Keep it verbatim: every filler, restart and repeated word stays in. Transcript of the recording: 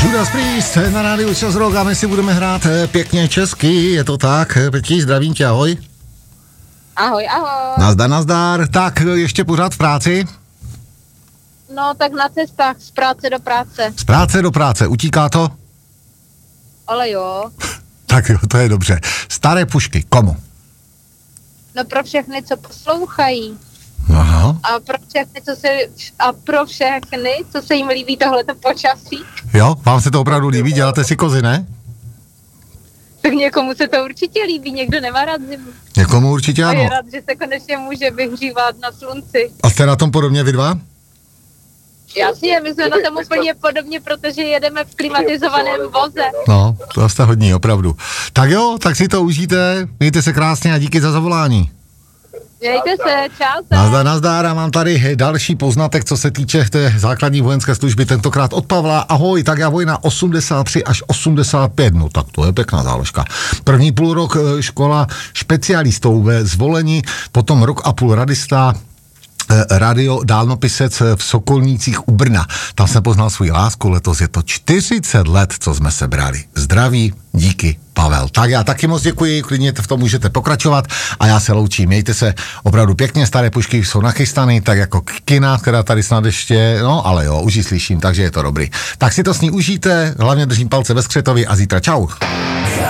Judas Priest na rádiu Čas Rock a my si budeme hrát pěkně česky, je to tak? Peti, zdravím tě, ahoj. Ahoj, ahoj. Nazdar, nazdar. Tak, ještě pořád v práci? No, tak na cestách z práce do práce. Z práce do práce, utíká to? Ale jo. Tak jo, to je dobře. Staré pušky, komu? No pro všechny, co poslouchají. Aha. A pro všechny, co se, a pro všechny, co se jim líbí tohleto počasí. Jo, vám se to opravdu líbí, děláte si kozy, ne? Tak někomu se to určitě líbí, někdo nemá rád zimu. Někomu určitě A ano. je rád, že se konečně může vyhřívat na slunci. A jste na tom podobně vy dva? Jasně, my jsme na tom úplně podobně, protože jedeme v klimatizovaném voze. No, to jste hodní, opravdu. Tak jo, tak si to užijte, mějte se krásně a díky za zavolání. Mějte se, čau. Nazdar, nazdar, a mám tady další poznatek, co se týče té základní vojenské služby, tentokrát od Pavla. Ahoj, tak já vojna osmdesát tři až osmdesát pět, no tak to je pěkná záložka. První půl rok škola specialistou ve Zvoleni, potom rok a půl radista, radio dálnopisec v Sokolnících u Brna. Tam jsem poznal svůj lásku, letos je to čtyřicet let, co jsme se brali. Zdraví, díky, Pavel. Tak já taky moc děkuji, klidně v tom můžete pokračovat a já se loučím. Mějte se opravdu pěkně, staré pušky jsou nachystané, tak jako kina, která tady snad ještě, no ale jo, už ji slyším, takže je to dobrý. Tak si to s ní užijte, hlavně držím palce ve skřetovi a zítra čau.